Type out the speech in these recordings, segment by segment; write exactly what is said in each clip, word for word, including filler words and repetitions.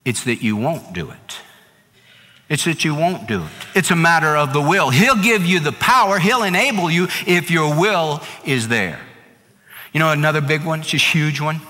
It's that you won't do it. It's that you won't do it. It's a matter of the will. He'll give you the power. He'll enable you if your will is there. You know, another big one, it's a huge one,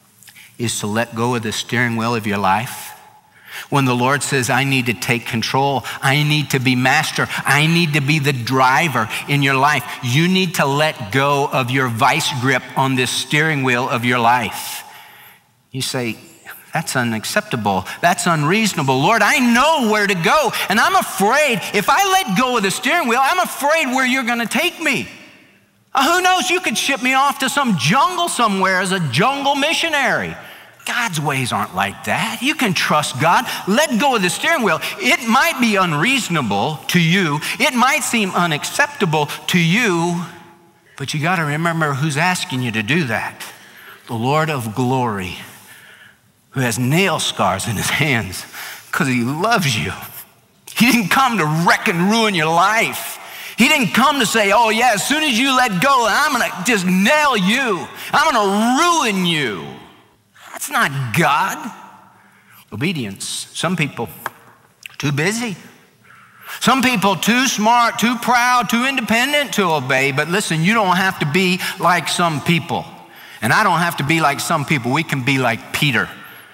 is to let go of the steering wheel of your life. When the Lord says, I need to take control, I need to be master, I need to be the driver in your life, you need to let go of your vice grip on this steering wheel of your life. You say, that's unacceptable. That's unreasonable. Lord, I know where to go, and I'm afraid if I let go of the steering wheel, I'm afraid where you're going to take me. Uh, who knows? You could ship me off to some jungle somewhere as a jungle missionary. God's ways aren't like that. You can trust God. Let go of the steering wheel. It might be unreasonable to you. It might seem unacceptable to you, but you got to remember who's asking you to do that. The Lord of glory, who has nail scars in his hands because he loves you. He didn't come to wreck and ruin your life. He didn't come to say, oh yeah, as soon as you let go, I'm going to just nail you. I'm going to ruin you. That's not God. Obedience. Some people too busy. Some people too smart, too proud, too independent to obey. But listen, you don't have to be like some people. And I don't have to be like some people. We can be like Peter.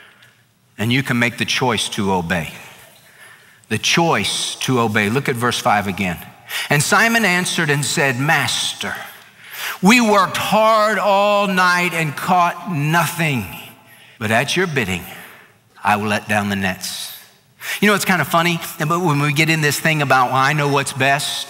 And you can make the choice to obey. The choice to obey. Look at verse five again. And Simon answered and said, Master, we worked hard all night and caught nothing. But at your bidding, I will let down the nets. You know, it's kind of funny, but when we get in this thing about, well, I know what's best.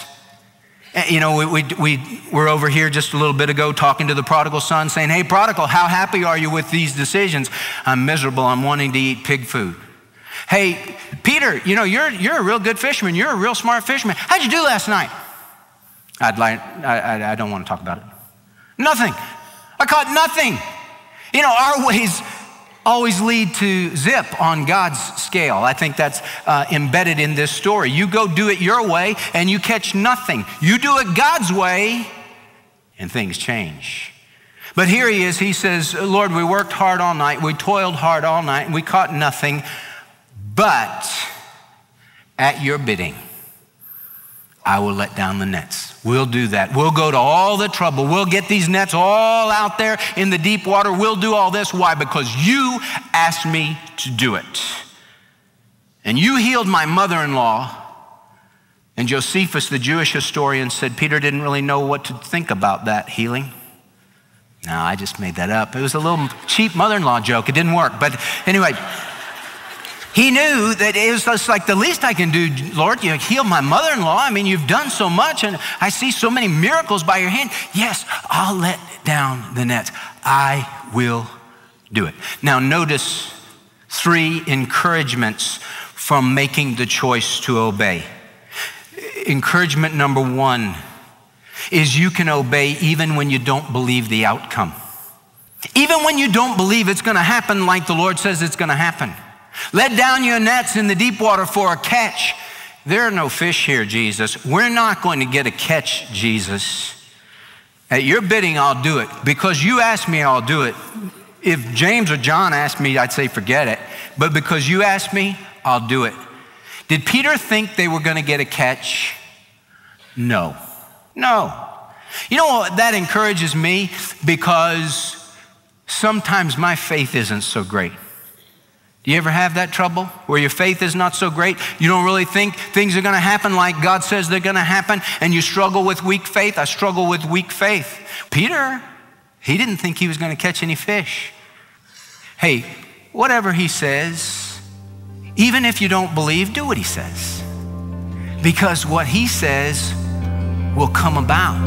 You know, we, we, we were over here just a little bit ago talking to the prodigal son saying, hey, prodigal, how happy are you with these decisions? I'm miserable. I'm wanting to eat pig food. Hey, Peter, you know, you're, you're a real good fisherman. You're a real smart fisherman. How'd you do last night? I'd like, I, I, I don't want to talk about it. Nothing. I caught nothing. You know, our ways always lead to zip on God's scale. I think that's uh, embedded in this story. You go do it your way and you catch nothing. You do it God's way and things change. But here he is, he says, Lord, we worked hard all night, we toiled hard all night, and we caught nothing, but at your bidding, I will let down the nets. We'll do that. We'll go to all the trouble. We'll get these nets all out there in the deep water. We'll do all this. Why? Because you asked me to do it. And you healed my mother-in-law. And Josephus, the Jewish historian, said Peter didn't really know what to think about that healing. No, I just made that up. It was a little cheap mother-in-law joke. It didn't work. But anyway, he knew that it was just like the least I can do, Lord, you healed my mother-in-law. I mean, you've done so much and I see so many miracles by your hand. Yes, I'll let down the nets. I will do it. Now notice three encouragements from making the choice to obey. Encouragement number one is you can obey even when you don't believe the outcome. Even when you don't believe it's going to happen like the Lord says it's going to happen. Let down your nets in the deep water for a catch. There are no fish here, Jesus. We're not going to get a catch, Jesus. At your bidding, I'll do it. Because you asked me, I'll do it. If James or John asked me, I'd say forget it. But because you asked me, I'll do it. Did Peter think they were going to get a catch? No. No. You know what? That encourages me because sometimes my faith isn't so great. Do you ever have that trouble where your faith is not so great? You don't really think things are going to happen like God says they're going to happen, and you struggle with weak faith? I struggle with weak faith. Peter, he didn't think he was going to catch any fish. Hey, whatever he says, even if you don't believe, do what he says. Because what he says will come about.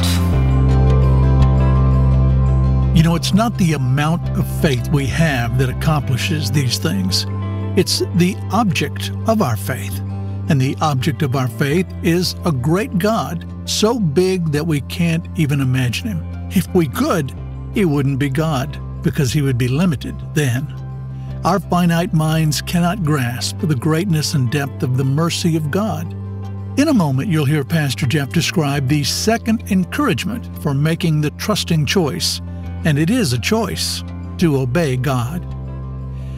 You know, it's not the amount of faith we have that accomplishes these things. It's the object of our faith. And the object of our faith is a great God, so big that we can't even imagine him. If we could, he wouldn't be God, because he would be limited then. Our finite minds cannot grasp the greatness and depth of the mercy of God. In a moment, you'll hear Pastor Jeff describe the second encouragement for making the trusting choice. And it is a choice to obey God.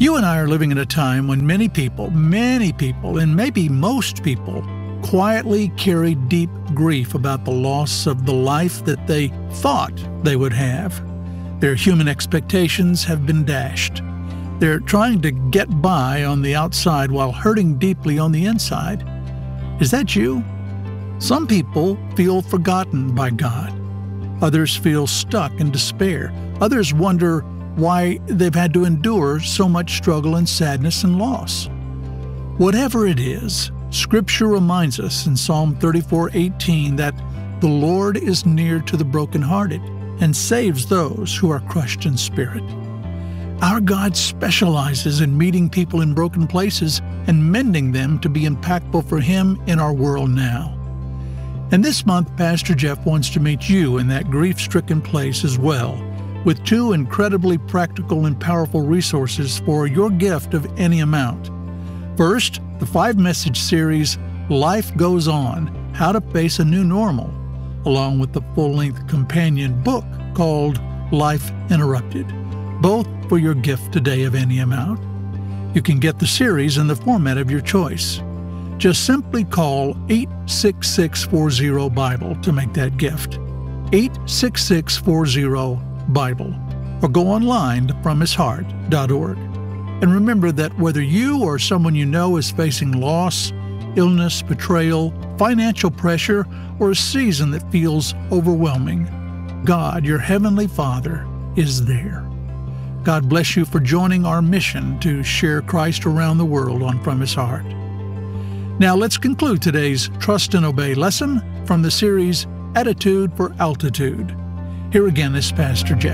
You and I are living in a time when many people, many people, and maybe most people, quietly carry deep grief about the loss of the life that they thought they would have. Their human expectations have been dashed. They're trying to get by on the outside while hurting deeply on the inside. Is that you? Some people feel forgotten by God. Others feel stuck in despair. Others wonder why they've had to endure so much struggle and sadness and loss. Whatever it is, Scripture reminds us in Psalm thirty-four eighteen that the Lord is near to the brokenhearted and saves those who are crushed in spirit. Our God specializes in meeting people in broken places and mending them to be impactful for Him in our world now. And this month, Pastor Jeff wants to meet you in that grief-stricken place as well, with two incredibly practical and powerful resources for your gift of any amount. First, the five-message series, Life Goes On, How to Face a New Normal, along with the full-length companion book called Life Interrupted, both for your gift today of any amount. You can get the series in the format of your choice. Just simply call eight six six four zero Bible to make that gift. eight six six four zero Bible. Or go online to promise heart dot org. And remember that whether you or someone you know is facing loss, illness, betrayal, financial pressure, or a season that feels overwhelming, God, your Heavenly Father, is there. God bless you for joining our mission to share Christ around the world on From His Heart. Now let's conclude today's Trust and Obey lesson from the series Attitude for Altitude. Here again is Pastor Jeff.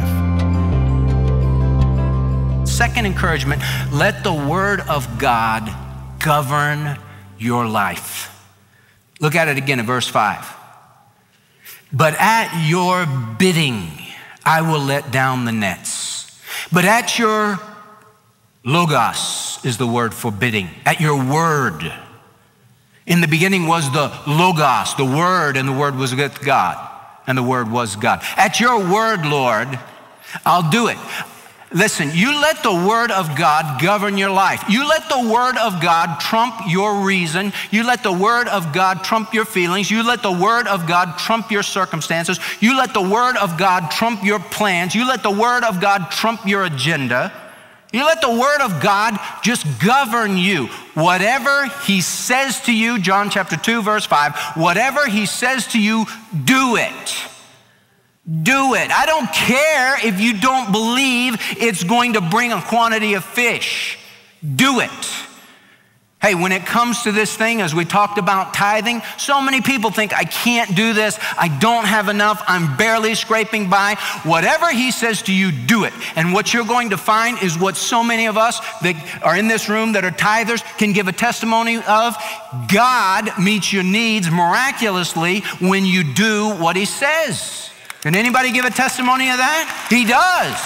Second encouragement, let the Word of God govern your life. Look at it again in verse five. But at your bidding, I will let down the nets. But at your logos is the word for bidding. At your word. In the beginning was the logos, the word, and the word was with God. And the word was God. At your word, Lord, I'll do it. Listen, you let the Word of God govern your life. You let the Word of God trump your reason. You let the Word of God trump your feelings. You let the Word of God trump your circumstances. You let the Word of God trump your plans. You let the Word of God trump your agenda. You let the Word of God just govern you. Whatever He says to you, John chapter two, verse five, whatever He says to you, do it. Do it. I don't care if you don't believe it's going to bring a quantity of fish. Do it. Hey, when it comes to this thing, as we talked about tithing, so many people think, I can't do this. I don't have enough. I'm barely scraping by. Whatever He says to you, do it. And what you're going to find is what so many of us that are in this room that are tithers can give a testimony of. God meets your needs miraculously when you do what He says. Can anybody give a testimony of that? He does.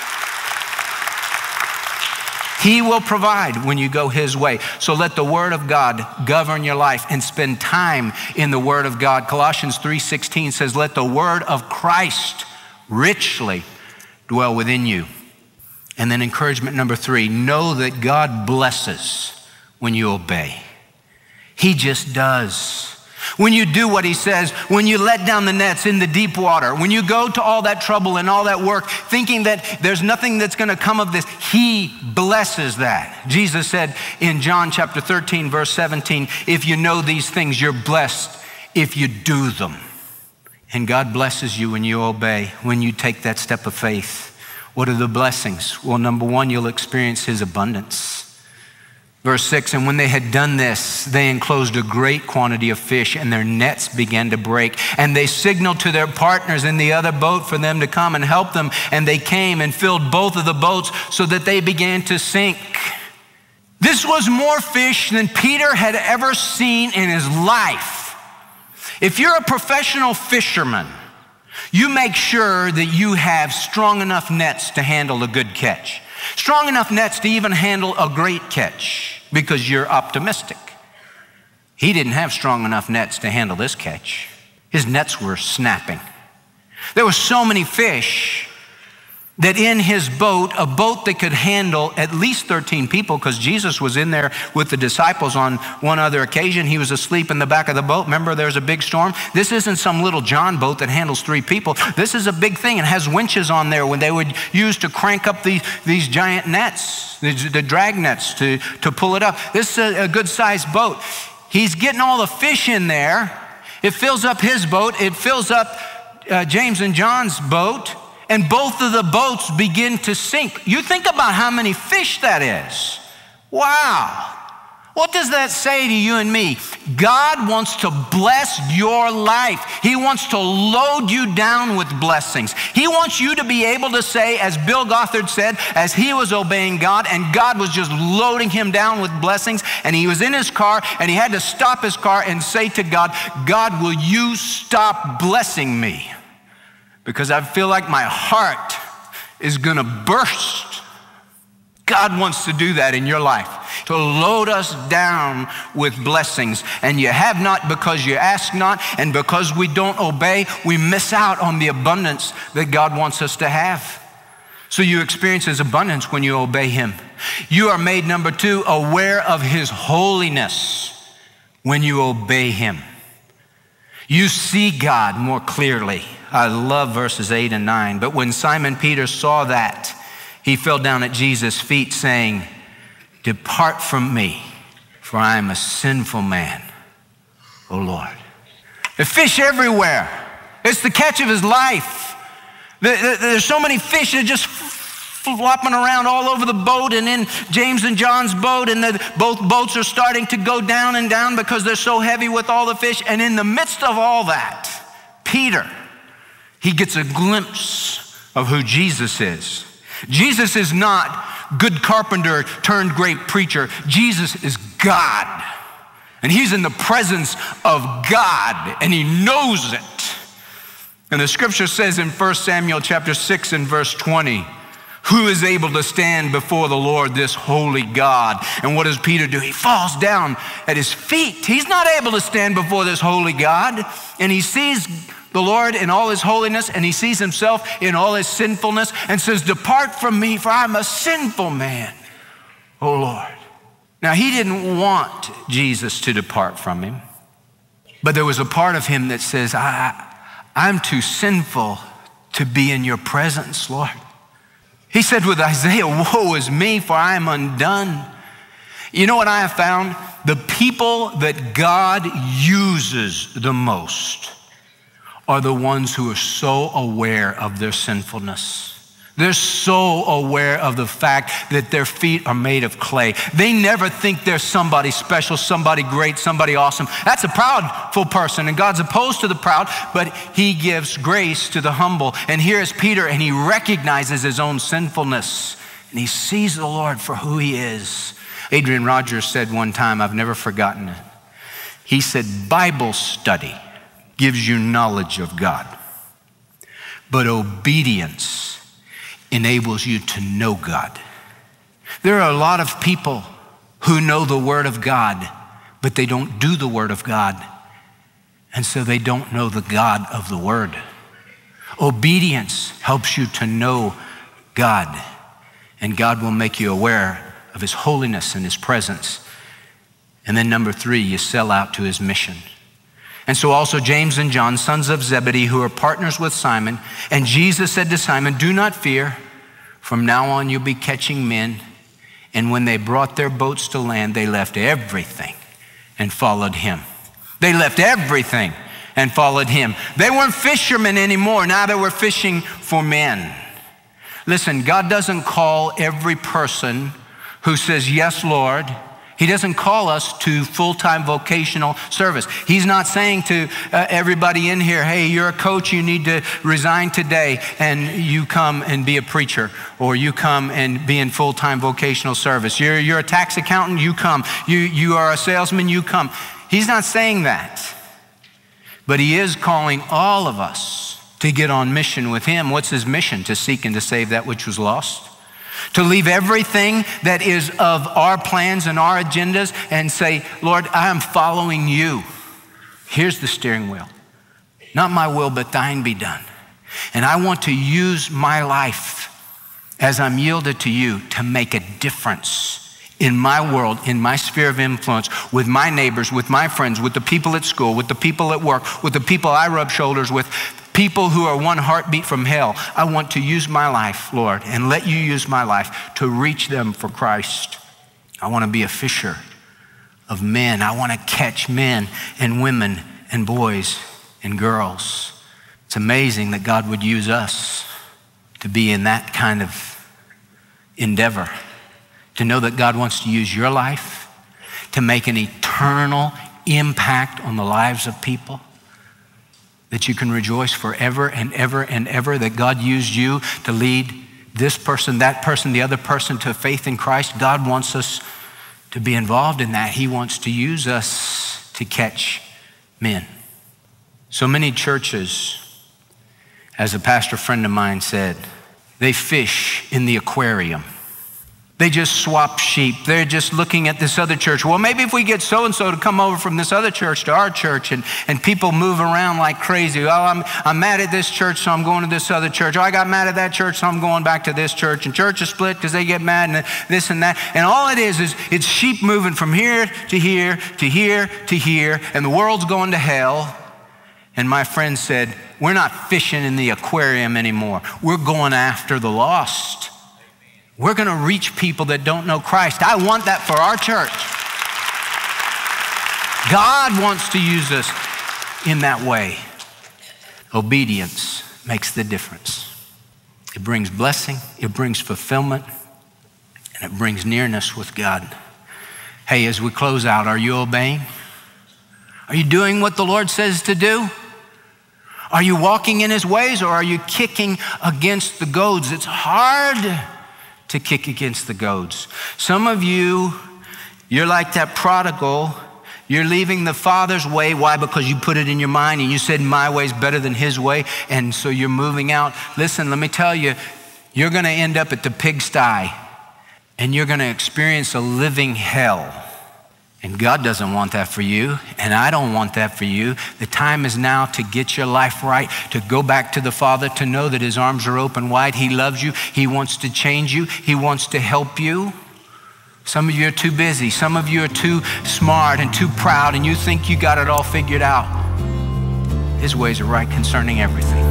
He will provide when you go His way. So let the Word of God govern your life and spend time in the Word of God. Colossians three sixteen says, let the Word of Christ richly dwell within you. And then encouragement number three, know that God blesses when you obey. He just does. When you do what He says, when you let down the nets in the deep water, when you go to all that trouble and all that work, thinking that there's nothing that's going to come of this, He blesses that. Jesus said in John chapter thirteen, verse seventeen, if you know these things, you're blessed if you do them. And God blesses you when you obey, when you take that step of faith. What are the blessings? Well, number one, you'll experience His abundance. Verse six, and when they had done this, they enclosed a great quantity of fish, and their nets began to break. And they signaled to their partners in the other boat for them to come and help them. And they came and filled both of the boats so that they began to sink. This was more fish than Peter had ever seen in his life. If you're a professional fisherman, you make sure that you have strong enough nets to handle a good catch. Strong enough nets to even handle a great catch because you're optimistic. He didn't have strong enough nets to handle this catch. His nets were snapping. There were so many fish that in his boat, a boat that could handle at least thirteen people, because Jesus was in there with the disciples on one other occasion. He was asleep in the back of the boat. Remember, there's a big storm. This isn't some little John boat that handles three people. This is a big thing and has winches on there when they would use to crank up these, these giant nets, the, the drag nets to, to pull it up. This is a, a good-sized boat. He's getting all the fish in there. It fills up his boat. It fills up uh, James and John's boat. And both of the boats begin to sink. You think about how many fish that is. Wow. What does that say to you and me? God wants to bless your life. He wants to load you down with blessings. He wants you to be able to say, as Bill Gothard said, as he was obeying God and God was just loading him down with blessings, and he was in his car and he had to stop his car and say to God, God, will you stop blessing me? Because I feel like my heart is gonna burst. God wants to do that in your life, to load us down with blessings. And you have not because you ask not, and because we don't obey, we miss out on the abundance that God wants us to have. So you experience his abundance when you obey him. You are made, number two, aware of his holiness when you obey him. You see God more clearly. I love verses eight and nine. But when Simon Peter saw that, he fell down at Jesus' feet saying, depart from me, for I am a sinful man, O Lord. The fish everywhere. It's the catch of his life. There's so many fish that are just flopping around all over the boat and in James and John's boat, and the, both boats are starting to go down and down because they're so heavy with all the fish. And in the midst of all that, Peter, he gets a glimpse of who Jesus is. Jesus is not good carpenter turned great preacher. Jesus is God. And he's in the presence of God, and he knows it. And the scripture says in First Samuel chapter six and verse twenty, who is able to stand before the Lord, this holy God? And what does Peter do? He falls down at his feet. He's not able to stand before this holy God. And he sees the Lord in all his holiness, and he sees himself in all his sinfulness, and says, depart from me, for I'm a sinful man, O Lord. Now, he didn't want Jesus to depart from him, but there was a part of him that says, I, I'm too sinful to be in your presence, Lord. He said with Isaiah, woe is me, for I am undone. You know what I have found? The people that God uses the most are the ones who are so aware of their sinfulness. They're so aware of the fact that their feet are made of clay. They never think they're somebody special, somebody great, somebody awesome. That's a proudful person, and God's opposed to the proud, but he gives grace to the humble. And here is Peter, and he recognizes his own sinfulness, and he sees the Lord for who he is. Adrian Rogers said one time, I've never forgotten it. He said, Bible study gives you knowledge of God, but obedience enables you to know God. There are a lot of people who know the Word of God, but they don't do the Word of God, and so they don't know the God of the Word. Obedience helps you to know God, and God will make you aware of his holiness and his presence. And then number three, you sell out to his mission. And so also James and John, sons of Zebedee, who are partners with Simon. And Jesus said to Simon, do not fear. From now on, you'll be catching men. And when they brought their boats to land, they left everything and followed him. They left everything and followed him. They weren't fishermen anymore. Now they were fishing for men. Listen, God doesn't call every person who says, yes, Lord. He doesn't call us to full-time vocational service. He's not saying to uh, everybody in here, hey, you're a coach, you need to resign today and you come and be a preacher, or you come and be in full-time vocational service. You're, you're a tax accountant, you come. You, you are a salesman, you come. He's not saying that. But he is calling all of us to get on mission with him. What's his mission? To seek and to save that which was lost. To leave everything that is of our plans and our agendas and say, Lord, I am following you. Here's the steering wheel. Not my will, but thine be done. And I want to use my life as I'm yielded to you to make a difference in my world, in my sphere of influence, with my neighbors, with my friends, with the people at school, with the people at work, with the people I rub shoulders with, people who are one heartbeat from hell. I want to use my life, Lord, and let you use my life to reach them for Christ. I want to be a fisher of men. I want to catch men and women and boys and girls. It's amazing that God would use us to be in that kind of endeavor. To know that God wants to use your life to make an eternal impact on the lives of people. That you can rejoice forever and ever and ever that God used you to lead this person, that person, the other person to faith in Christ. God wants us to be involved in that. He wants to use us to catch men. So many churches, as a pastor friend of mine said, they fish in the aquarium. They just swap sheep. They're just looking at this other church. Well, maybe if we get so-and-so to come over from this other church to our church, and, and people move around like crazy. Oh, I'm, I'm mad at this church, so I'm going to this other church. Oh, I got mad at that church, so I'm going back to this church. And church is split because they get mad and this and that. And all it is, is it's sheep moving from here to here to here to here, and the world's going to hell. And my friend said, we're not fishing in the aquarium anymore. We're going after the lost. We're going to reach people that don't know Christ. I want that for our church. God wants to use us in that way. Obedience makes the difference. It brings blessing, it brings fulfillment, and it brings nearness with God. Hey, as we close out, are you obeying? Are you doing what the Lord says to do? Are you walking in his ways, or are you kicking against the goads? It's hard to kick against the goads. Some of you, you're like that prodigal. You're leaving the Father's way. Why? Because you put it in your mind and you said, my way's better than his way. And so you're moving out. Listen, let me tell you, you're going to end up at the pigsty and you're going to experience a living hell. And God doesn't want that for you, and I don't want that for you. The time is now to get your life right, to go back to the Father, to know that his arms are open wide. He loves you. He wants to change you. He wants to help you. Some of you are too busy. Some of you are too smart and too proud, and you think you got it all figured out. His ways are right concerning everything.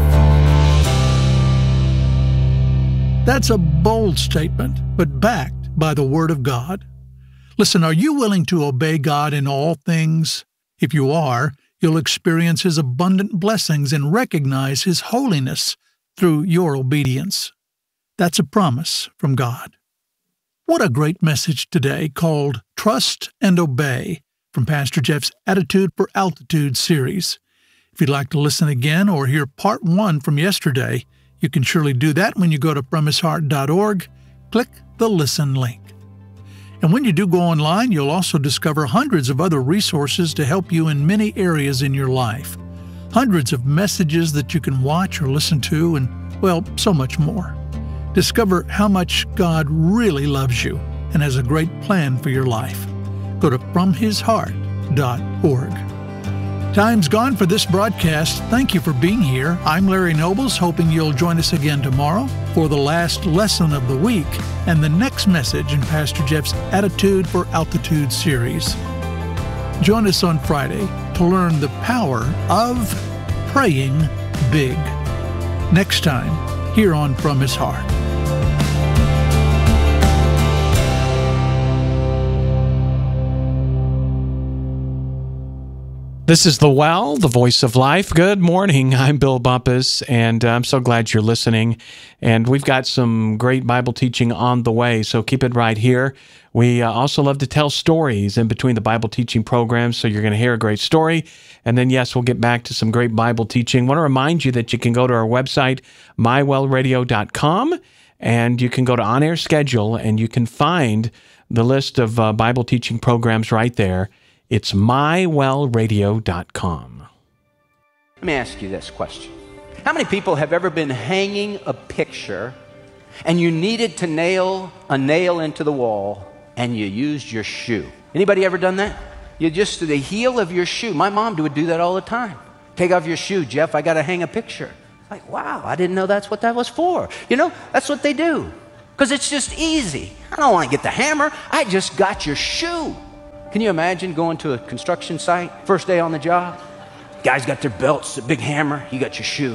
That's a bold statement, but backed by the Word of God. Listen, are you willing to obey God in all things? If you are, you'll experience his abundant blessings and recognize his holiness through your obedience. That's a promise from God. What a great message today called Trust and Obey from Pastor Jeff's Attitude for Altitude series. If you'd like to listen again or hear part one from yesterday, you can surely do that when you go to from his heart dot org, click the Listen link. And when you do go online, you'll also discover hundreds of other resources to help you in many areas in your life. Hundreds of messages that you can watch or listen to, and, well, so much more. Discover how much God really loves you and has a great plan for your life. Go to from his heart dot org. Time's gone for this broadcast. Thank you for being here. I'm Larry Nobles, hoping you'll join us again tomorrow for the last lesson of the week and the next message in Pastor Jeff's Attitude for Altitude series. Join us on Friday to learn the power of praying big. Next time, here on From His Heart. This is The Well, the voice of life. Good morning. I'm Bill Bumpus, and I'm so glad you're listening. And we've got some great Bible teaching on the way, so keep it right here. We uh, also love to tell stories in between the Bible teaching programs, so you're going to hear a great story. And then, yes, we'll get back to some great Bible teaching. I want to remind you that you can go to our website, my well radio dot com, and you can go to On Air Schedule, and you can find the list of uh, Bible teaching programs right there. It's my well radio dot com. Let me ask you this question. How many people have ever been hanging a picture and you needed to nail a nail into the wall and you used your shoe? Anybody ever done that? You just, the heel of your shoe. My mom would do that all the time. Take off your shoe, Jeff, I got to hang a picture. Like, wow, I didn't know that's what that was for. You know, that's what they do. because it's just easy. I don't want to get the hammer. I just got your shoe. Can you imagine going to a construction site, first day on the job? Guys got their belts, a big hammer. You got your shoe.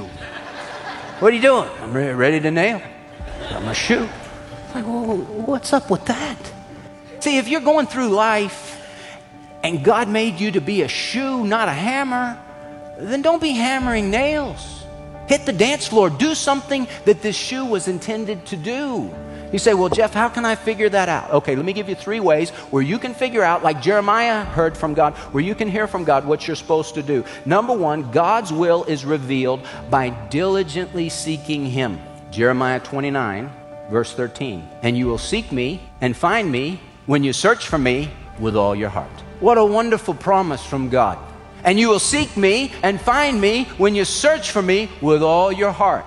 What are you doing? I'm re- ready to nail. Got my shoe. Like, well, what's up with that? See, if you're going through life and God made you to be a shoe, not a hammer, then don't be hammering nails. Hit the dance floor. Do something that this shoe was intended to do. You say, well, Jeff, how can I figure that out? Okay, let me give you three ways where you can figure out, like Jeremiah heard from God, where you can hear from God what you're supposed to do. Number one, God's will is revealed by diligently seeking Him. Jeremiah twenty-nine, verse thirteen. And you will seek me and find me when you search for me with all your heart. What a wonderful promise from God. And you will seek me and find me when you search for me with all your heart.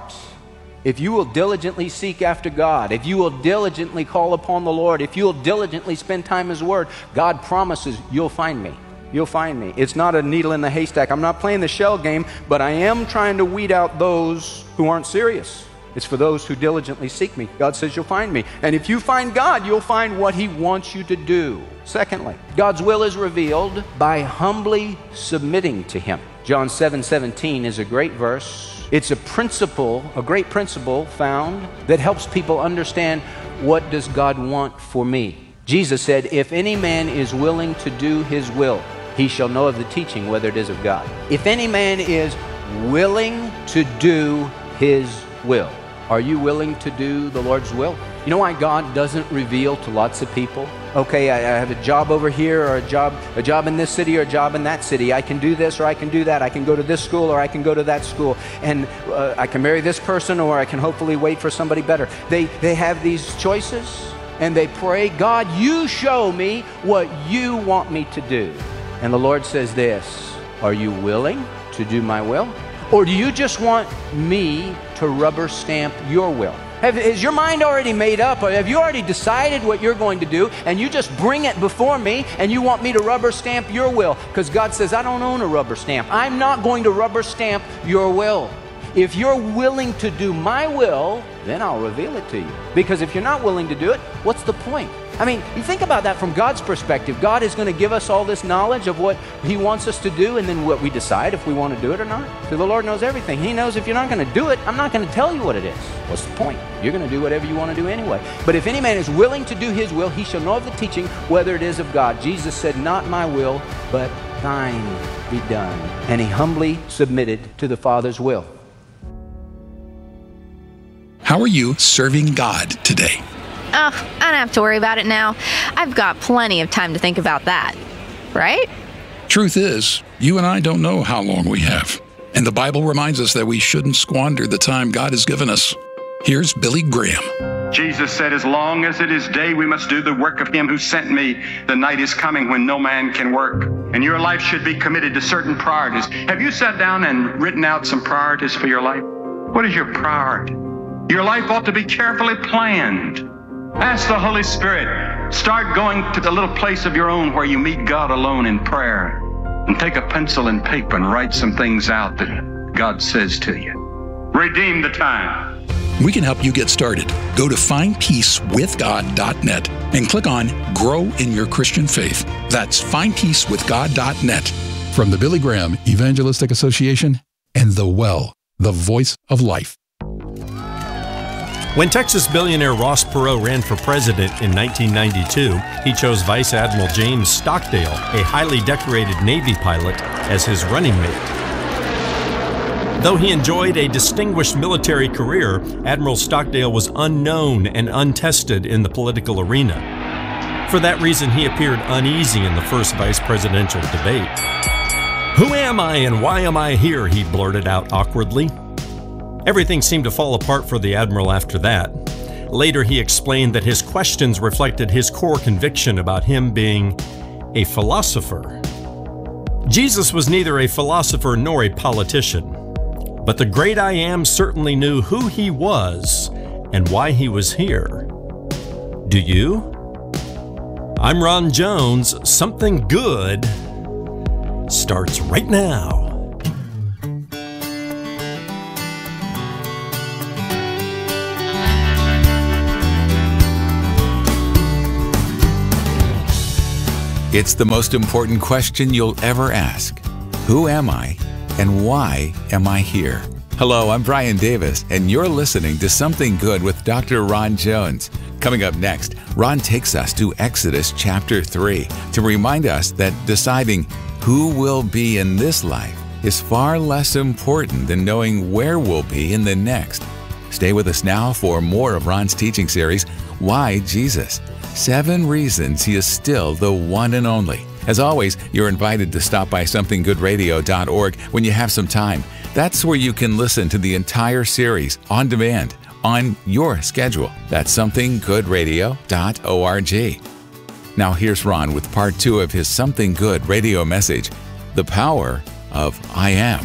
If you will diligently seek after God, if you will diligently call upon the Lord, if you will diligently spend time in His Word, God promises you'll find me. You'll find me. It's not a needle in the haystack. I'm not playing the shell game, but I am trying to weed out those who aren't serious. It's for those who diligently seek me. God says you'll find me. And if you find God, you'll find what He wants you to do. Secondly, God's will is revealed by humbly submitting to Him. John seven seventeen is a great verse. It's a principle, a great principle found that helps people understand, what does God want for me? Jesus said, if any man is willing to do His will, he shall know of the teaching whether it is of God. If any man is willing to do His will. Are you willing to do the Lord's will? You know why God doesn't reveal to lots of people? Okay, I, I have a job over here, or a job a job in this city, or a job in that city. I can do this or I can do that. I can go to this school or I can go to that school. And uh, I can marry this person, or I can hopefully wait for somebody better. They, they have these choices, and they pray, God, you show me what you want me to do. And the Lord says this, are you willing to do my will? Or do you just want me to rubber stamp your will? Have, is your mind already made up? Or have you already decided what you're going to do, and you just bring it before me and you want me to rubber stamp your will? Because God says, I don't own a rubber stamp. I'm not going to rubber stamp your will. If you're willing to do my will, then I'll reveal it to you. Because if you're not willing to do it, what's the point? I mean, you think about that from God's perspective. God is going to give us all this knowledge of what He wants us to do, and then what we decide if we want to do it or not. So the Lord knows everything. He knows if you're not going to do it, I'm not going to tell you what it is. What's the point? You're going to do whatever you want to do anyway. But if any man is willing to do His will, he shall know of the teaching whether it is of God. Jesus said, not my will, but thine be done. And He humbly submitted to the Father's will. How are you serving God today? Oh, I don't have to worry about it now. I've got plenty of time to think about that. Right? Truth is, you and I don't know how long we have. And the Bible reminds us that we shouldn't squander the time God has given us. Here's Billy Graham. Jesus said, as long as it is day, we must do the work of Him who sent me. The night is coming when no man can work. And your life should be committed to certain priorities. Have you sat down and written out some priorities for your life? What is your priority? Your life ought to be carefully planned. Ask the Holy Spirit. Start going to the little place of your own where you meet God alone in prayer. And take a pencil and paper and write some things out that God says to you. Redeem the time. We can help you get started. Go to find peace with God dot net and click on Grow in Your Christian Faith. That's find peace with God dot net. From the Billy Graham Evangelistic Association and The Well, the voice of life. When Texas billionaire Ross Perot ran for president in nineteen ninety-two, he chose Vice Admiral James Stockdale, a highly decorated Navy pilot, as his running mate. Though he enjoyed a distinguished military career, Admiral Stockdale was unknown and untested in the political arena. For that reason, he appeared uneasy in the first vice presidential debate. "Who am I and why am I here?" he blurted out awkwardly. Everything seemed to fall apart for the Admiral after that. Later, he explained that his questions reflected his core conviction about him being a philosopher. Jesus was neither a philosopher nor a politician, but the great I Am certainly knew who he was and why he was here. Do you? I'm Ron Jones. Something good starts right now. It's the most important question you'll ever ask. Who am I, and why am I here? Hello, I'm Brian Davis, and you're listening to Something Good with Doctor Ron Jones. Coming up next, Ron takes us to Exodus chapter three to remind us that deciding who we'll be in this life is far less important than knowing where we'll be in the next. Stay with us now for more of Ron's teaching series, Why Jesus? Seven reasons he is still the one and only. As always, you're invited to stop by something good radio dot org when you have some time. That's where you can listen to the entire series on demand, on your schedule. That's something good radio dot org. Now here's Ron with part two of his Something Good radio message, The Power of I Am.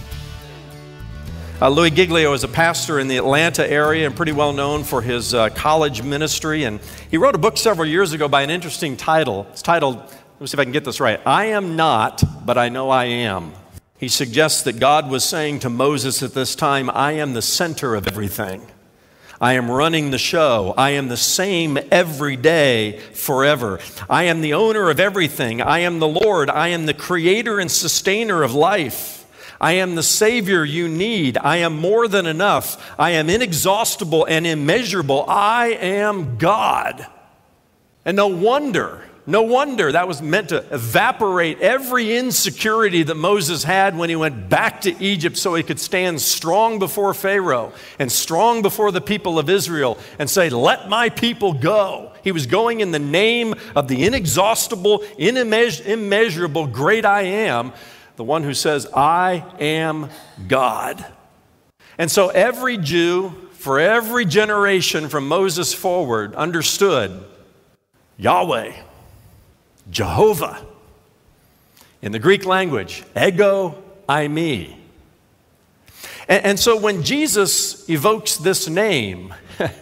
Uh, Louis Giglio is a pastor in the Atlanta area and pretty well known for his uh, college ministry. And he wrote a book several years ago by an interesting title. It's titled, let me see if I can get this right, I Am Not, But I Know I Am. He suggests that God was saying to Moses at this time, I am the center of everything. I am running the show. I am the same every day, forever. I am the owner of everything. I am the Lord. I am the creator and sustainer of life. I am the Savior you need. I am more than enough. I am inexhaustible and immeasurable. I am God. And no wonder, no wonder that was meant to evaporate every insecurity that Moses had when he went back to Egypt so he could stand strong before Pharaoh and strong before the people of Israel and say, let my people go. He was going in the name of the inexhaustible, immeas- immeasurable, great I am, the one who says, I am God. And so every Jew, for every generation from Moses forward, understood Yahweh, Jehovah. In the Greek language, ego eimi. And, and so when Jesus evokes this name,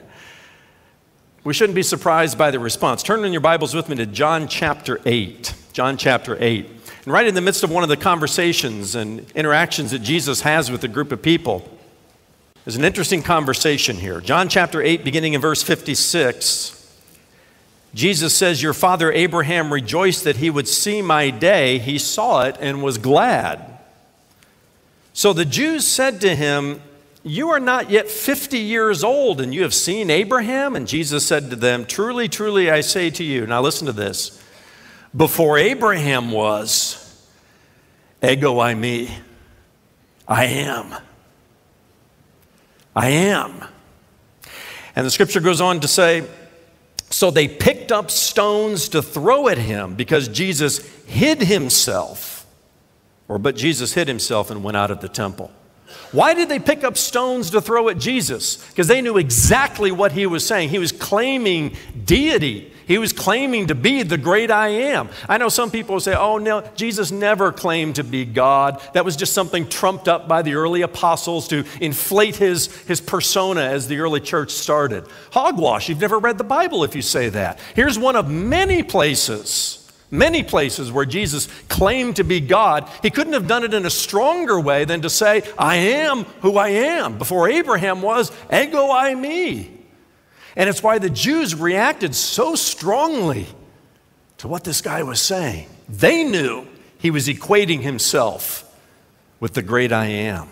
we shouldn't be surprised by the response. Turn in your Bibles with me to John chapter eight. John chapter eight. And right in the midst of one of the conversations and interactions that Jesus has with a group of people, there's an interesting conversation here. John chapter eight, beginning in verse fifty-six, Jesus says, your father Abraham rejoiced that he would see my day. He saw it and was glad. So the Jews said to him, you are not yet fifty years old, and you have seen Abraham? And Jesus said to them, truly, truly, I say to you. Now listen to this. Before Abraham was, ego eimi, I am. I am. And the scripture goes on to say, so they picked up stones to throw at him because Jesus hid himself. Or but Jesus hid himself and went out of the temple. Why did they pick up stones to throw at Jesus? Because they knew exactly what he was saying. He was claiming deity. He was claiming to be the great I am. I know some people say, oh no, Jesus never claimed to be God. That was just something trumped up by the early apostles to inflate his, his persona as the early church started. Hogwash, you've never read the Bible if you say that. Here's one of many places Many places where Jesus claimed to be God. He couldn't have done it in a stronger way than to say, I am who I am. Before Abraham was, ego eimi. And it's why the Jews reacted so strongly to what this guy was saying. They knew he was equating himself with the great I am.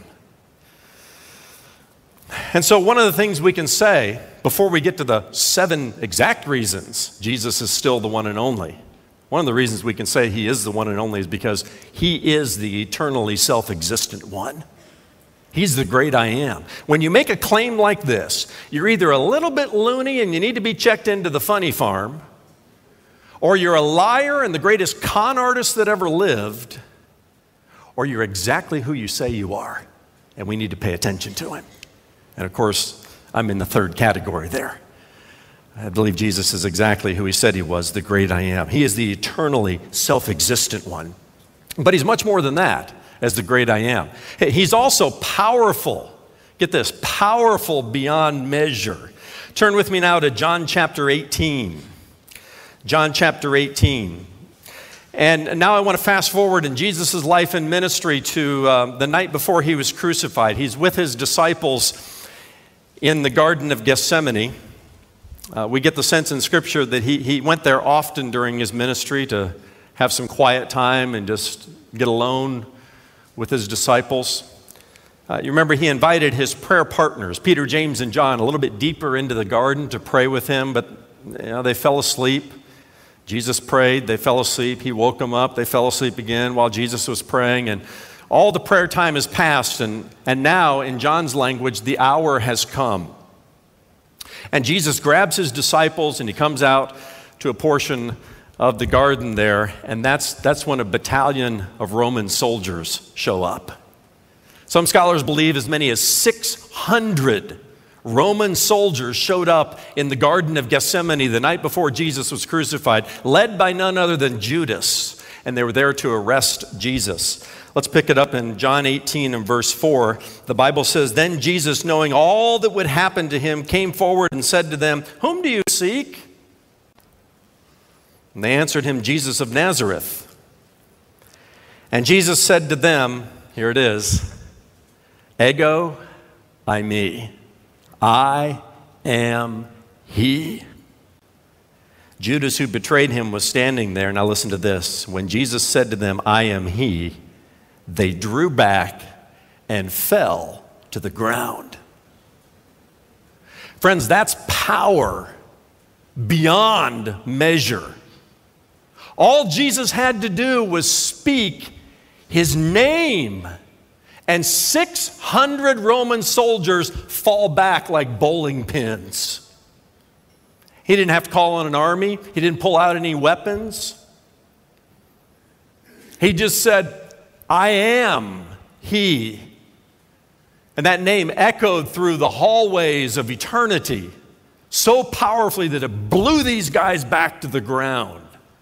And so one of the things we can say before we get to the seven exact reasons Jesus is still the one and only, one of the reasons we can say he is the one and only is because he is the eternally self-existent one. He's the great I am. When you make a claim like this, you're either a little bit loony and you need to be checked into the funny farm, or you're a liar and the greatest con artist that ever lived, or you're exactly who you say you are, and we need to pay attention to him. And of course, I'm in the third category there. I believe Jesus is exactly who he said he was, the great I am. He is the eternally self-existent one. But he's much more than that as the great I am. He's also powerful. Get this, powerful beyond measure. Turn with me now to John chapter eighteen. John chapter eighteen. And now I want to fast forward in Jesus' life and ministry to uh, the night before he was crucified. He's with his disciples in the Garden of Gethsemane. Uh, we get the sense in Scripture that he, he went there often during his ministry to have some quiet time and just get alone with his disciples. Uh, you remember he invited his prayer partners, Peter, James, and John, a little bit deeper into the garden to pray with him, but you know, they fell asleep. Jesus prayed, they fell asleep. He woke them up, they fell asleep again while Jesus was praying. And all the prayer time has passed, and, and now, in John's language, the hour has come. And Jesus grabs his disciples and he comes out to a portion of the garden there, and that's, that's when a battalion of Roman soldiers show up. Some scholars believe as many as six hundred Roman soldiers showed up in the Garden of Gethsemane the night before Jesus was crucified, led by none other than Judas, and they were there to arrest Jesus. Let's pick it up in John eighteen and verse four. The Bible says, "Then Jesus, knowing all that would happen to him, came forward and said to them, 'Whom do you seek?' And they answered him, 'Jesus of Nazareth.' And Jesus said to them," here it is, "Ego eimi, I am he." Judas, who betrayed him, was standing there. Now listen to this. When Jesus said to them, "I am he," they drew back and fell to the ground. Friends, that's power beyond measure. All Jesus had to do was speak his name, and six hundred Roman soldiers fall back like bowling pins. He didn't have to call on an army. He didn't pull out any weapons. He just said, "I am he." And that name echoed through the hallways of eternity so powerfully that it blew these guys back to the ground.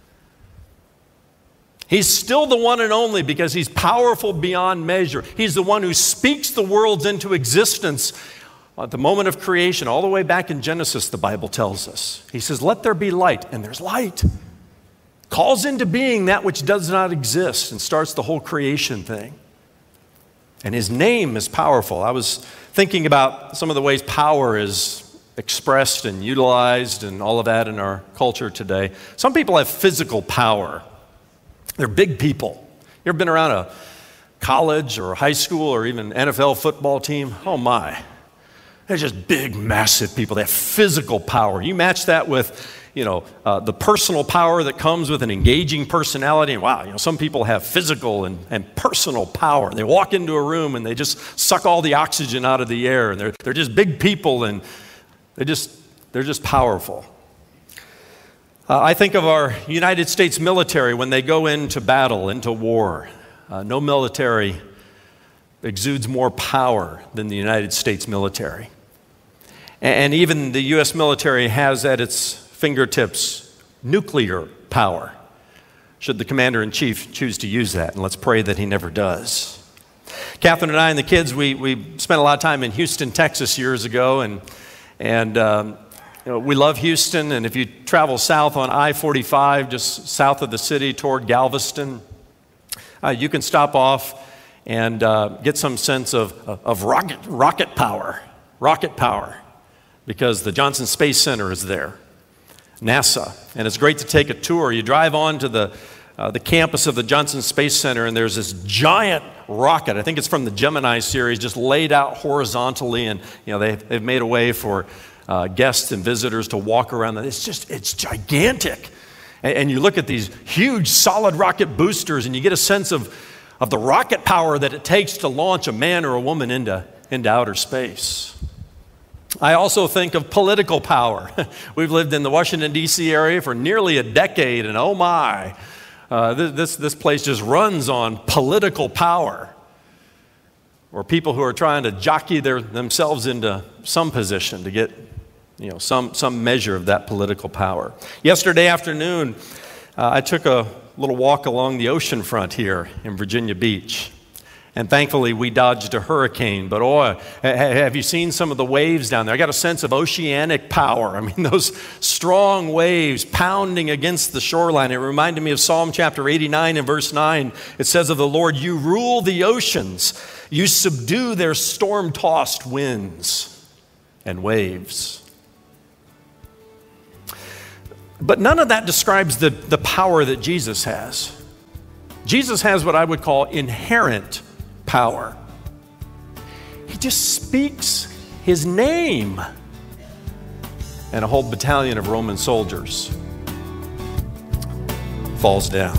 He's still the one and only because he's powerful beyond measure. He's the one who speaks the worlds into existence at the moment of creation. All the way back in Genesis, the Bible tells us. He says, "Let there be light," and there's light. Calls into being that which does not exist and starts the whole creation thing. And his name is powerful. I was thinking about some of the ways power is expressed and utilized and all of that in our culture today. Some people have physical power. They're big people. You ever been around a college or high school or even N F L football team? Oh my. They're just big, massive people. They have physical power. You match that with, you know, uh, the personal power that comes with an engaging personality. And wow, you know, some people have physical and, and personal power. They walk into a room and they just suck all the oxygen out of the air. And they're, they're just big people and they just, they're just powerful. Uh, I think of our United States military when they go into battle, into war. Uh, no military exudes more power than the United States military. And, and even the U S military has at its fingertips nuclear power, should the commander-in-chief choose to use that. And let's pray that he never does. Catherine and I and the kids, we, we spent a lot of time in Houston, Texas years ago, and, and um, you know, we love Houston, and if you travel south on I forty-five, just south of the city toward Galveston, uh, you can stop off and uh, get some sense of, of rocket, rocket power, rocket power, because the Johnson Space Center is there, NASA, and it's great to take a tour. You drive on to the, uh, the campus of the Johnson Space Center, and there's this giant rocket. I think it's from the Gemini series, just laid out horizontally, and you know they, they've made a way for Uh, guests and visitors to walk around. It's just, it's gigantic. And, and you look at these huge solid rocket boosters and you get a sense of, of the rocket power that it takes to launch a man or a woman into, into outer space. I also think of political power. We've lived in the Washington, D C area for nearly a decade, and oh my, uh, this, this place just runs on political power, or people who are trying to jockey their, themselves into some position to get you know, some, some measure of that political power. Yesterday afternoon, uh, I took a little walk along the ocean front here in Virginia Beach. And thankfully, we dodged a hurricane. But oh, have you seen some of the waves down there? I got a sense of oceanic power. I mean, those strong waves pounding against the shoreline. It reminded me of Psalm chapter eighty-nine and verse nine. It says of the Lord, "You rule the oceans. You subdue their storm-tossed winds and waves." But none of that describes the, the power that Jesus has. Jesus has what I would call inherent power. He just speaks his name, and a whole battalion of Roman soldiers falls down.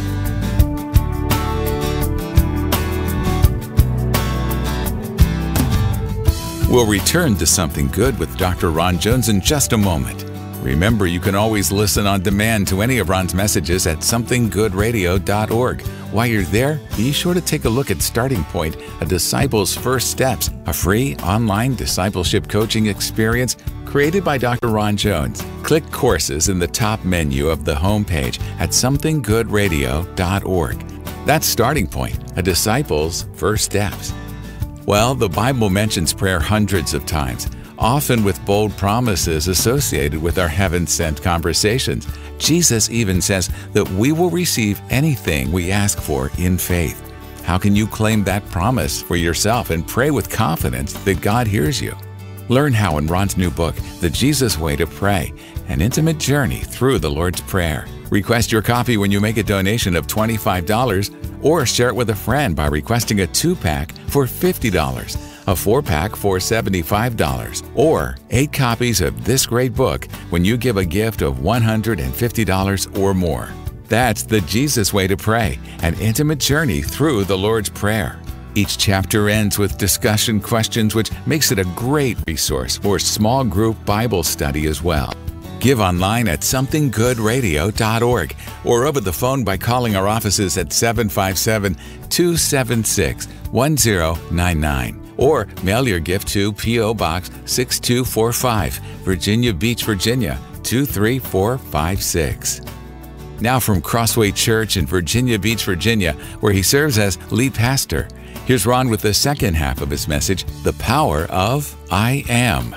We'll return to Something Good with Doctor Ron Jones in just a moment. Remember, you can always listen on demand to any of Ron's messages at something good radio dot org. While you're there, be sure to take a look at Starting Point, A Disciple's First Steps, a free online discipleship coaching experience created by Doctor Ron Jones. Click Courses in the top menu of the homepage at something good radio dot org. That's Starting Point, A Disciple's First Steps. Well, the Bible mentions prayer hundreds of times, often with bold promises associated with our heaven-sent conversations. Jesus even says that we will receive anything we ask for in faith. How can you claim that promise for yourself and pray with confidence that God hears you? Learn how in Ron's new book, The Jesus Way to Pray, An Intimate Journey Through the Lord's Prayer. Request your copy when you make a donation of twenty-five dollars, or share it with a friend by requesting a two-pack for fifty dollars, a four-pack for seventy-five dollars, or eight copies of this great book when you give a gift of one hundred fifty dollars or more. That's The Jesus Way to Pray, An Intimate Journey Through the Lord's Prayer. Each chapter ends with discussion questions, which makes it a great resource for small group Bible study as well. Give online at something good radio dot org or over the phone by calling our offices at seven five seven, two seven six, one zero nine nine. Or mail your gift to P O Box six two four five, Virginia Beach, Virginia two three four five six. Now from Crossway Church in Virginia Beach, Virginia, where he serves as lead pastor, here's Ron with the second half of his message, The Power of I Am.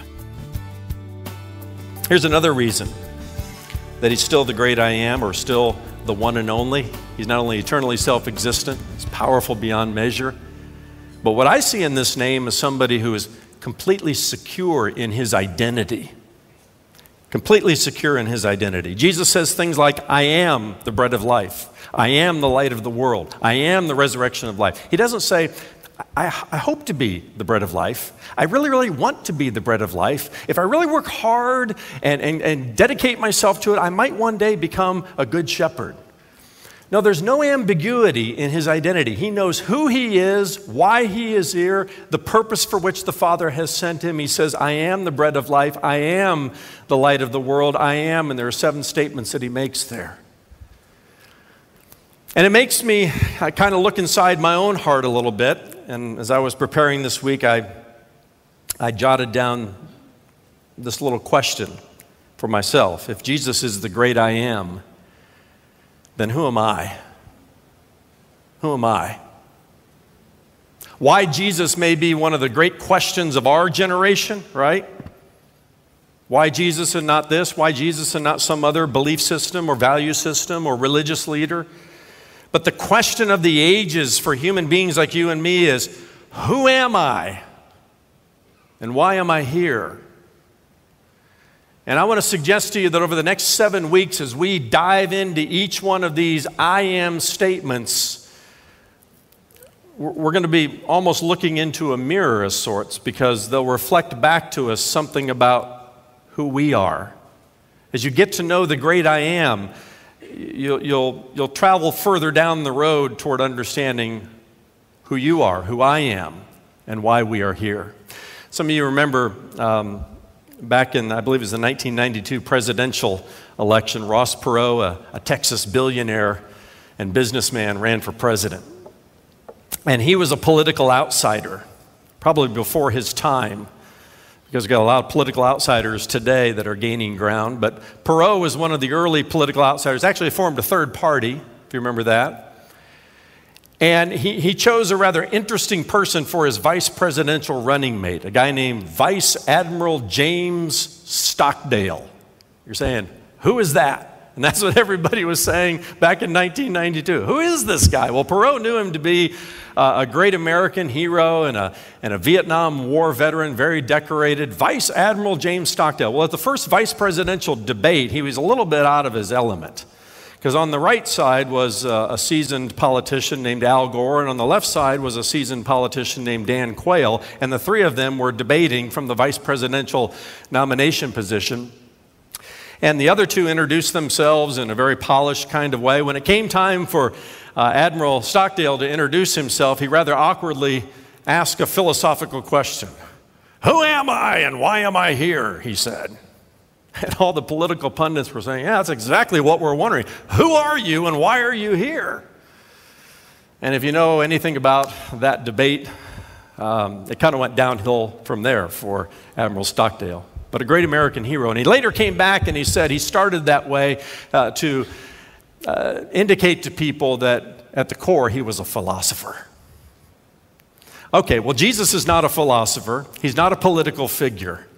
Here's another reason that he's still the great I am, or still the one and only. He's not only eternally self-existent, he's powerful beyond measure. But what I see in this name is somebody who is completely secure in his identity. Completely secure in his identity. Jesus says things like, I am the bread of life. I am the light of the world. I am the resurrection of life. He doesn't say, I, I hope to be the bread of life. I really, really want to be the bread of life. If I really work hard and, and, and dedicate myself to it, I might one day become a good shepherd. No, there's no ambiguity in his identity. He knows who he is, why he is here, the purpose for which the Father has sent him. He says, I am the bread of life. I am the light of the world. I am, and there are seven statements that he makes there. And it makes me I kind of look inside my own heart a little bit. And as I was preparing this week, I, I jotted down this little question for myself. If Jesus is the great I am, then who am I? Who am I? Why Jesus may be one of the great questions of our generation, right? Why Jesus and not this? Why Jesus and not some other belief system or value system or religious leader? But the question of the ages for human beings like you and me is, who am I? And why am I here? And I want to suggest to you that over the next seven weeks, as we dive into each one of these I am statements, we're going to be almost looking into a mirror of sorts, because they'll reflect back to us something about who we are. As you get to know the great I am, you'll, you'll, you'll travel further down the road toward understanding who you are, who I am, and why we are here. Some of you remember um, back in, I believe it was the nineteen ninety-two presidential election, Ross Perot, a, a Texas billionaire and businessman, ran for president. And he was a political outsider, probably before his time, because we've got a lot of political outsiders today that are gaining ground. But Perot was one of the early political outsiders, actually formed a third party, if you remember that. And he, he chose a rather interesting person for his vice presidential running mate, a guy named Vice Admiral James Stockdale. You're saying, who is that? And that's what everybody was saying back in nineteen ninety-two. Who is this guy? Well, Perot knew him to be uh, a great American hero and a, and a Vietnam War veteran, very decorated. Vice Admiral James Stockdale. Well, at the first vice presidential debate, he was a little bit out of his element, Because on the right side was uh, a seasoned politician named Al Gore, and on the left side was a seasoned politician named Dan Quayle, and the three of them were debating from the vice presidential nomination position. And the other two introduced themselves in a very polished kind of way. When it came time for uh, Admiral Stockdale to introduce himself, he rather awkwardly asked a philosophical question. "Who am I and why am I here?" he said. And all the political pundits were saying, yeah, that's exactly what we're wondering. Who are you and why are you here? And if you know anything about that debate, um, it kind of went downhill from there for Admiral Stockdale. But a great American hero. And he later came back and he said he started that way uh, to uh, indicate to people that at the core he was a philosopher. Okay, well, Jesus is not a philosopher. He's not a political figure.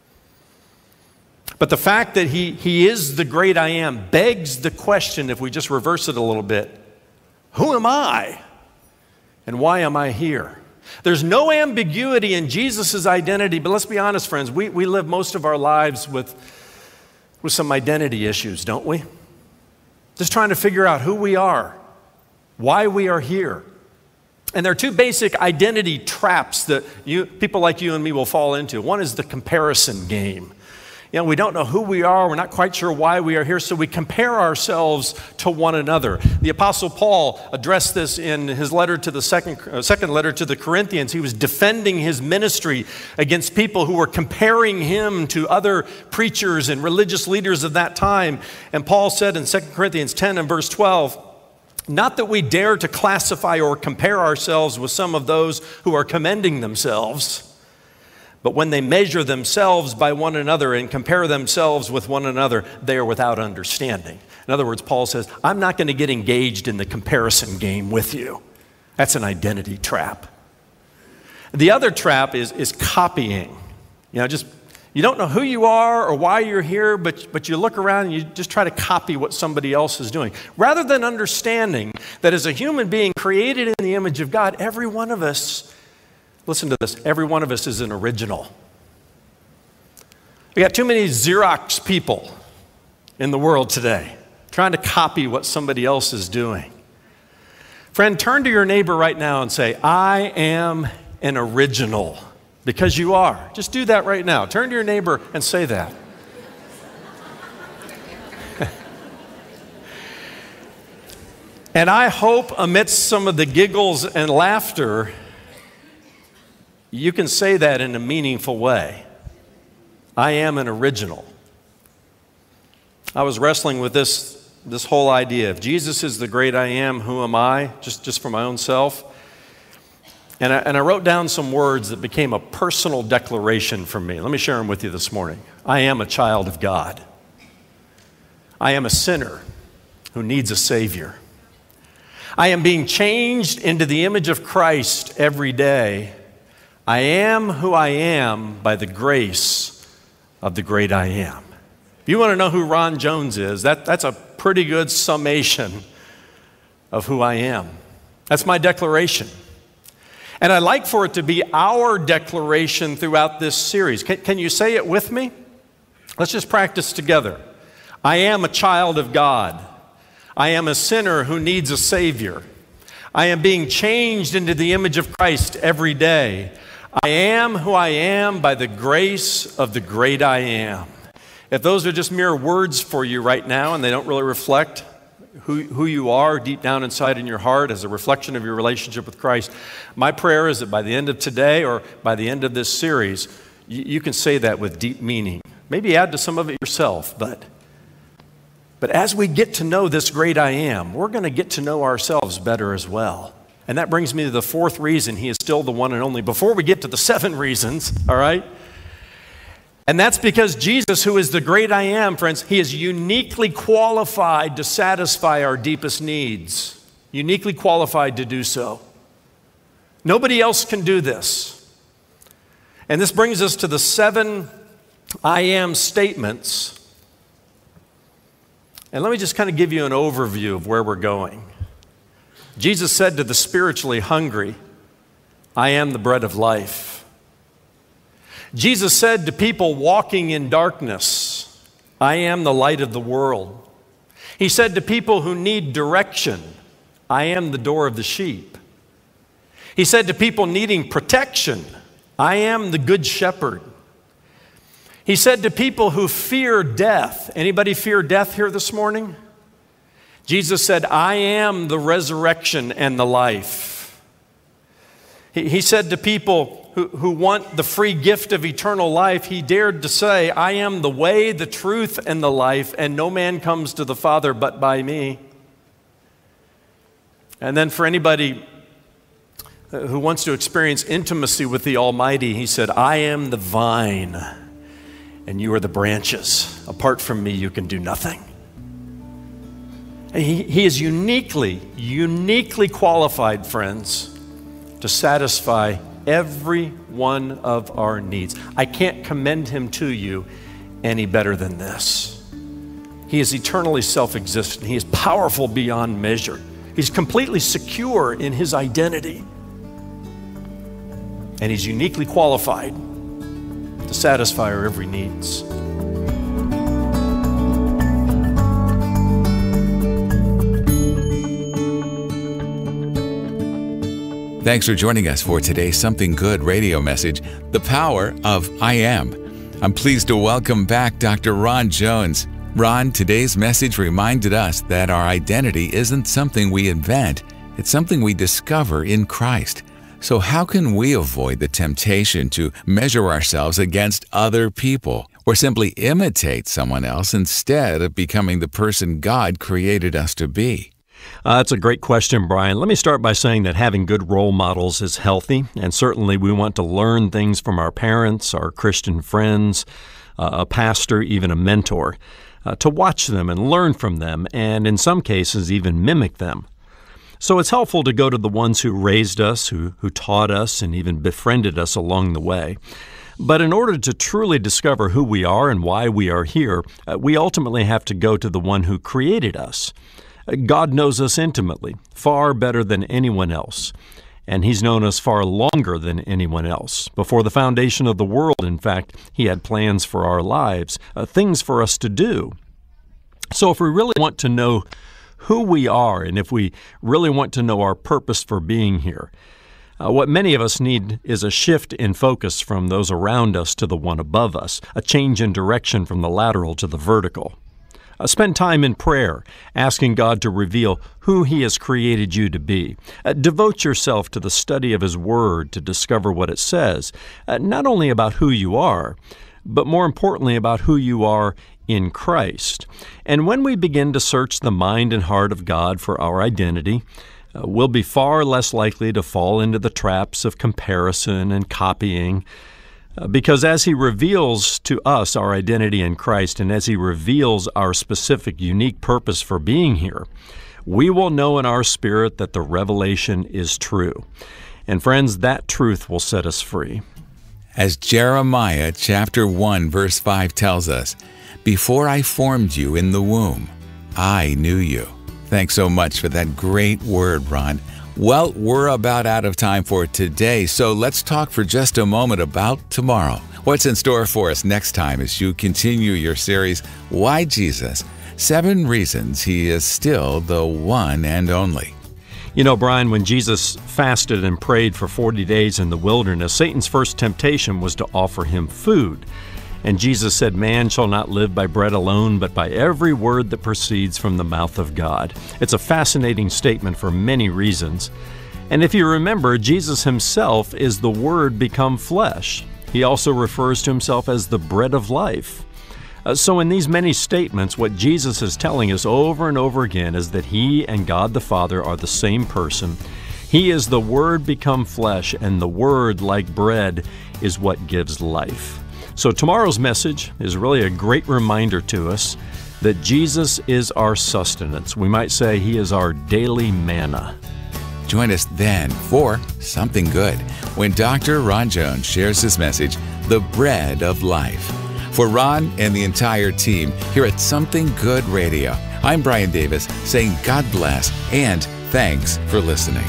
But the fact that he, he is the great I am begs the question, if we just reverse it a little bit, who am I and why am I here? There's no ambiguity in Jesus' identity, but let's be honest, friends, we, we live most of our lives with, with some identity issues, don't we? Just trying to figure out who we are, why we are here. And there are two basic identity traps that you, people like you and me will fall into. One is the comparison game. You know, we don't know who we are. We're not quite sure why we are here, so we compare ourselves to one another. The Apostle Paul addressed this in his letter to the second, uh, second letter to the Corinthians. He was defending his ministry against people who were comparing him to other preachers and religious leaders of that time. And Paul said in Second Corinthians ten and verse twelve, "Not that we dare to classify or compare ourselves with some of those who are commending themselves, but when they measure themselves by one another and compare themselves with one another, they are without understanding." In other words, Paul says, I'm not going to get engaged in the comparison game with you. That's an identity trap. The other trap is, is copying. You know, just, you don't know who you are or why you're here, but, but you look around and you just try to copy what somebody else is doing. Rather than understanding that as a human being created in the image of God, every one of us, listen to this, every one of us is an original. We got too many Xerox people in the world today trying to copy what somebody else is doing. Friend, turn to your neighbor right now and say, I am an original, because you are. Just do that right now. Turn to your neighbor and say that. And I hope amidst some of the giggles and laughter, you can say that in a meaningful way. I am an original. I was wrestling with this, this whole idea. If Jesus is the great I am, who am I? Just, just for my own self. And I, and I wrote down some words that became a personal declaration for me. Let me share them with you this morning. I am a child of God. I am a sinner who needs a Savior. I am being changed into the image of Christ every day. I am who I am by the grace of the great I am. If you want to know who Ron Jones is, that, that's a pretty good summation of who I am. That's my declaration. And I'd like for it to be our declaration throughout this series. Can, can you say it with me? Let's just practice together. I am a child of God. I am a sinner who needs a Savior. I am being changed into the image of Christ every day. I am who I am by the grace of the great I am. If those are just mere words for you right now and they don't really reflect who, who you are deep down inside in your heart as a reflection of your relationship with Christ, my prayer is that by the end of today or by the end of this series, you, you can say that with deep meaning. Maybe add to some of it yourself, but, but as we get to know this great I am, we're going to get to know ourselves better as well. And that brings me to the fourth reason he is still the one and only. Before we get to the seven reasons, all right? And that's because Jesus, who is the great I am, friends, he is uniquely qualified to satisfy our deepest needs. Uniquely qualified to do so. Nobody else can do this. And this brings us to the seven I am statements. And let me just kind of give you an overview of where we're going. Jesus said to the spiritually hungry, I am the bread of life. Jesus said to people walking in darkness, I am the light of the world. He said to people who need direction, I am the door of the sheep. He said to people needing protection, I am the good shepherd. He said to people who fear death, anybody fear death here this morning? Jesus said, I am the resurrection and the life. He, he said to people who, who want the free gift of eternal life, he dared to say, I am the way, the truth, and the life, and no man comes to the Father but by me. And then for anybody who wants to experience intimacy with the Almighty, he said, I am the vine, and you are the branches. Apart from me, you can do nothing. He, he is uniquely, uniquely qualified, friends, to satisfy every one of our needs. I can't commend him to you any better than this. He is eternally self-existent. He is powerful beyond measure. He's completely secure in his identity. And he's uniquely qualified to satisfy our every needs. Thanks for joining us for today's Something Good radio message, The Power of I Am. I'm pleased to welcome back Doctor Ron Jones. Ron, today's message reminded us that our identity isn't something we invent, it's something we discover in Christ. So how can we avoid the temptation to measure ourselves against other people or simply imitate someone else instead of becoming the person God created us to be? Uh, that's a great question, Brian. Let me start by saying that having good role models is healthy, and certainly we want to learn things from our parents, our Christian friends, uh, a pastor, even a mentor, uh, to watch them and learn from them, and in some cases even mimic them. So it's helpful to go to the ones who raised us, who, who taught us, and even befriended us along the way. But in order to truly discover who we are and why we are here, uh, we ultimately have to go to the one who created us. God knows us intimately, far better than anyone else, and He's known us far longer than anyone else. Before the foundation of the world, in fact, He had plans for our lives, uh, things for us to do. So if we really want to know who we are, and if we really want to know our purpose for being here, uh, what many of us need is a shift in focus from those around us to the one above us, a change in direction from the lateral to the vertical. Uh, spend time in prayer, asking God to reveal who He has created you to be. Uh, devote yourself to the study of His Word to discover what it says, uh, not only about who you are, but more importantly about who you are in Christ. And when we begin to search the mind and heart of God for our identity, uh, we'll be far less likely to fall into the traps of comparison and copying. Because as He reveals to us our identity in Christ, and as He reveals our specific, unique purpose for being here, we will know in our spirit that the revelation is true. And friends, that truth will set us free. As Jeremiah chapter one, verse five tells us, "Before I formed you in the womb, I knew you." Thanks so much for that great word, Ron. Well, we're about out of time for today, so let's talk for just a moment about tomorrow. What's in store for us next time as you continue your series, Why Jesus? Seven Reasons He is Still the One and Only. You know, Brian, when Jesus fasted and prayed for forty days in the wilderness, Satan's first temptation was to offer Him food. And Jesus said, "Man shall not live by bread alone, but by every word that proceeds from the mouth of God." It's a fascinating statement for many reasons. And if you remember, Jesus Himself is the Word become flesh. He also refers to Himself as the bread of life. Uh, so in these many statements, what Jesus is telling us over and over again is that He and God the Father are the same person. He is the Word become flesh, and the Word, like bread, is what gives life. So tomorrow's message is really a great reminder to us that Jesus is our sustenance. We might say He is our daily manna. Join us then for Something Good, when Doctor Ron Jones shares his message, The Bread of Life. For Ron and the entire team here at Something Good Radio, I'm Brian Davis saying God bless and thanks for listening.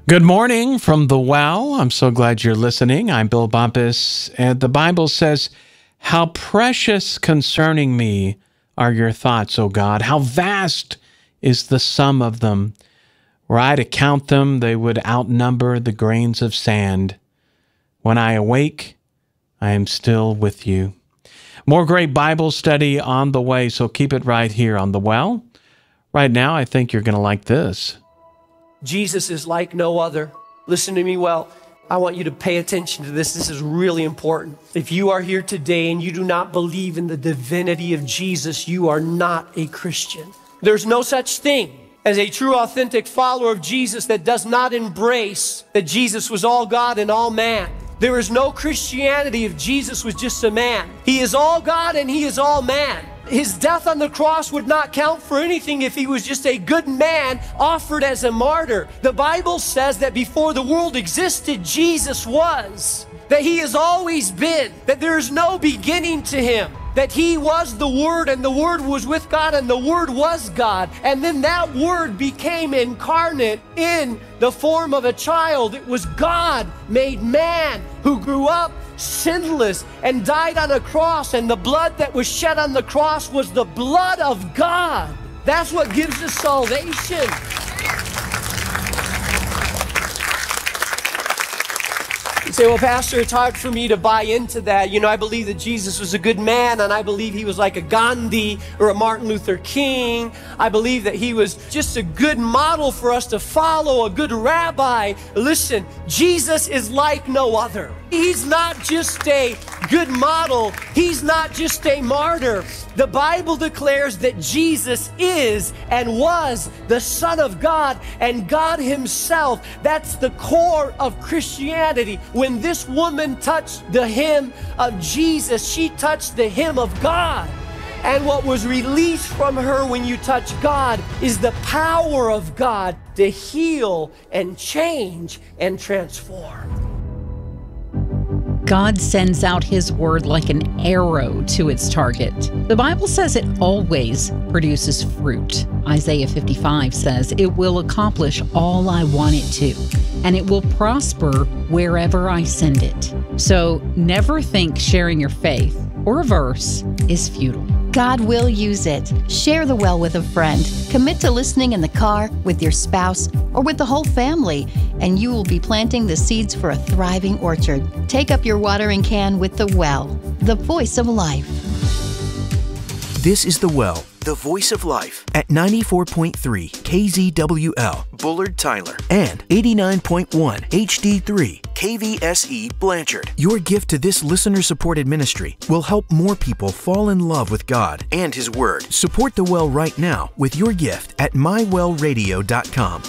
Good morning from the well. I'm so glad you're listening. I'm Bill Bumpus, and the Bible says, "How precious concerning me are your thoughts, O God. How vast is the sum of them. Were I to count them, they would outnumber the grains of sand. When I awake, I am still with you." More great Bible study on the way, so keep it right here on The Well. Right now, I think you're going to like this. Jesus is like no other. Listen to me well. I want you to pay attention to this. This is really important. If you are here today and you do not believe in the divinity of Jesus, you are not a Christian. There's no such thing as a true, authentic follower of Jesus that does not embrace that Jesus was all God and all man. There is no Christianity if Jesus was just a man. He is all God and he is all man. His death on the cross would not count for anything if he was just a good man offered as a martyr. The Bible says that before the world existed, Jesus was. That he has always been. That there is no beginning to him. That he was the Word, and the Word was with God, and the Word was God. And then that Word became incarnate in the form of a child. It was God made man who grew up sinless and died on a cross, and the blood that was shed on the cross was the blood of God. That's what gives us salvation. You say, well, Pastor, it's hard for me to buy into that. You know, I believe that Jesus was a good man, and I believe he was like a Gandhi or a Martin Luther King. I believe that he was just a good model for us to follow, a good rabbi. Listen, Jesus is like no other. He's not just a good model. He's not just a martyr. The Bible declares that Jesus is and was the Son of God and God himself. That's the core of Christianity. When this woman touched the hem of Jesus, she touched the hem of God. And what was released from her when you touch God is the power of God to heal and change and transform. God sends out his word like an arrow to its target. The Bible says it always produces fruit. Isaiah fifty-five says it will accomplish all I want it to, and it will prosper wherever I send it. So never think sharing your faith or a verse is futile. God will use it. Share the well with a friend. Commit to listening in the car, with your spouse, or with the whole family, and you will be planting the seeds for a thriving orchard. Take up your watering can with the well, the voice of life. This is The Well, the voice of life, at ninety-four point three K Z W L, Bullard, Tyler, and eighty-nine point one H D three K V S E, Blanchard. Your gift to this listener-supported ministry will help more people fall in love with God and His Word. Support The Well right now with your gift at my well radio dot com.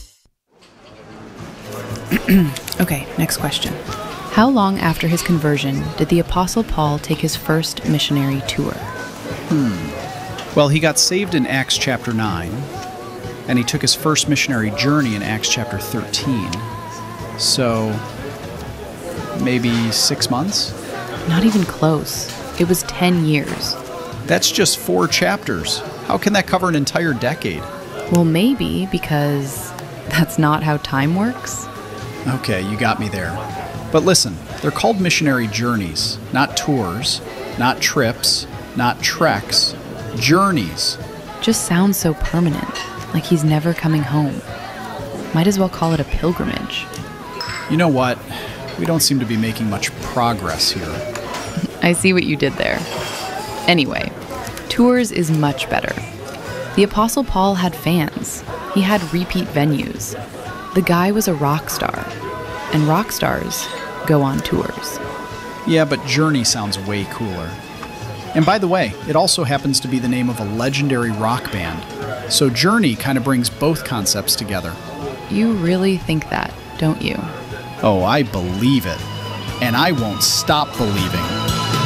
Okay, next question. How long after his conversion did the Apostle Paul take his first missionary tour? Hmm. Well, he got saved in Acts chapter nine, and he took his first missionary journey in Acts chapter thirteen. So, maybe six months? Not even close. It was ten years. That's just four chapters. How can that cover an entire decade? Well, maybe because that's not how time works. Okay, you got me there. But listen, they're called missionary journeys, not tours, not trips, not treks, journeys. Just sounds so permanent, like he's never coming home. Might as well call it a pilgrimage. You know what? We don't seem to be making much progress here. I see what you did there. Anyway, tours is much better. The Apostle Paul had fans. He had repeat venues. The guy was a rock star, and rock stars go on tours. Yeah, but Journey sounds way cooler. And by the way, it also happens to be the name of a legendary rock band. So Journey kind of brings both concepts together. You really think that, don't you? Oh, I believe it. And I won't stop believing.